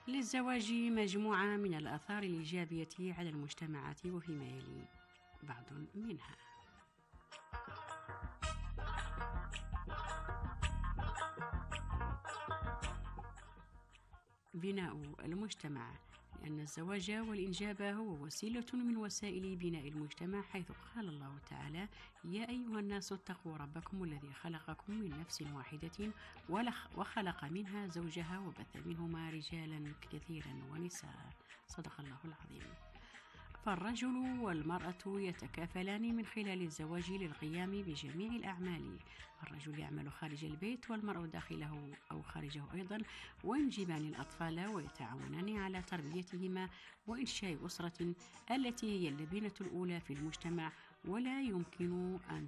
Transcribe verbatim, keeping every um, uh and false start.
للزواج مجموعة من الآثار الإيجابية على المجتمعات وفيما يلي بعض منها: بناء المجتمع، لأن الزواج والإنجاب هو وسيلة من وسائل بناء المجتمع، حيث قال الله تعالى: يا أيها الناس اتقوا ربكم الذي خلقكم من نفس واحدة ولخ- وخلق منها زوجها وبث منهما رجالا كثيرا ونساء. صدق الله العظيم. فالرجل والمرأة يتكافلان من خلال الزواج للقيام بجميع الأعمال. الرجل يعمل خارج البيت والمرأة داخله أو خارجه أيضا، وينجبان الأطفال ويتعاونان على تربيتهما وإنشاء أسرة التي هي اللبنة الأولى في المجتمع، ولا يمكن أن